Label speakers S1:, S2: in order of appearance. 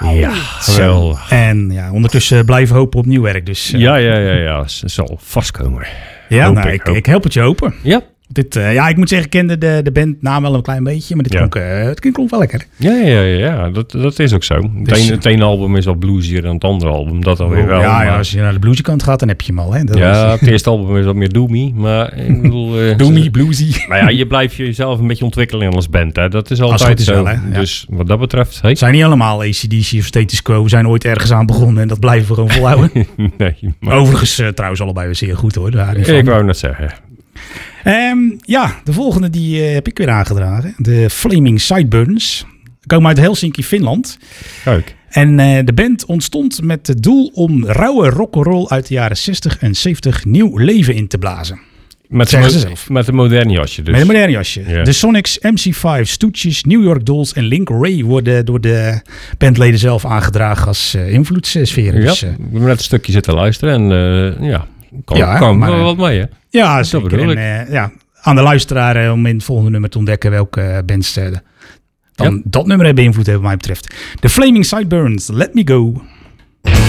S1: Ja, wel.
S2: En ondertussen blijven hopen op nieuw werk. Dus,
S1: Ja. Ze zal vastkomen.
S2: Ja, ik help het je open.
S1: Ja.
S2: Ik moet zeggen, ik kende de bandnaam wel een klein beetje. Maar dit klonk wel lekker.
S1: Ja. Dat is ook zo.
S2: Dus,
S1: het ene album is al bluesier dan het andere album. Dat dan weer wel.
S2: Ja, als je naar de bluesy kant gaat, dan heb je hem al. Hè?
S1: Het eerste album is wat meer doomy. Maar ik bedoel...
S2: doomy, bluesy.
S1: Maar ja, je blijft jezelf een beetje ontwikkelen als band. Hè? Dat is altijd zo.
S2: Wel, hè?
S1: Dus wat dat betreft... Hey.
S2: We zijn niet allemaal AC/DC of Status Quo. We zijn ooit ergens aan begonnen en dat blijven we gewoon volhouden.
S1: Nee. Maar...
S2: Overigens trouwens allebei weer zeer goed hoor.
S1: Ik wou net zeggen.
S2: De volgende die heb ik weer aangedragen. De Flaming Sideburns. Komen uit Helsinki, Finland.
S1: Kijk.
S2: En de band ontstond met het doel om rauwe rock'n'roll uit de jaren 60 en 70 nieuw leven in te blazen.
S1: Met een modern jasje dus.
S2: Met een modern jasje.
S1: Ja.
S2: De Sonics, MC5, Stooges, New York Dolls en Link Ray worden door de bandleden zelf aangedragen als invloedssferen.
S1: Ja,
S2: Dus,
S1: we hebben net een stukje zitten luisteren en kan wel wat mee, hè?
S2: Ja,
S1: dat
S2: zeker.
S1: bedoel ik.
S2: En, aan de luisteraar om in het volgende nummer te ontdekken welke bands dat nummer beïnvloed hebben wat mij betreft. The Flaming Sideburns, Let Me Go.